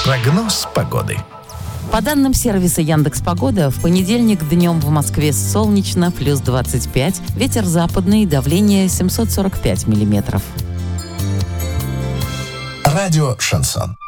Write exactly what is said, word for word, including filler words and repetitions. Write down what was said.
Прогноз погоды. По данным сервиса Яндекс.Погода, в понедельник днем в Москве солнечно, плюс двадцать пять, ветер западный, давление семьсот сорок пять миллиметров. Радио «Шансон».